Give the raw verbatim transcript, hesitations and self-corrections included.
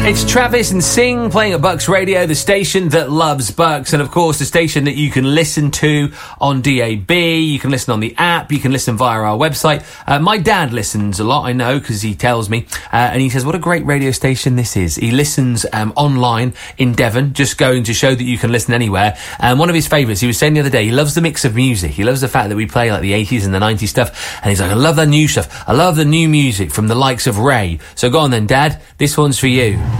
It's Travis and Sing playing at Bucks Radio, the station that loves Bucks, and of course the station that you can listen to on D A B, you can listen on the app, you can listen via our website. Uh, my dad listens a lot, I know, because he tells me, uh, and he says what a great radio station this is. He listens um, online in Devon, just going to show that you can listen anywhere. And one of his favourites, he was saying the other day, he loves the mix of music. He loves the fact that we play like the eighties and the nineties stuff, and he's like, I love the new stuff. I love the new music from the likes of Ray. So go on then, Dad, this one's for you.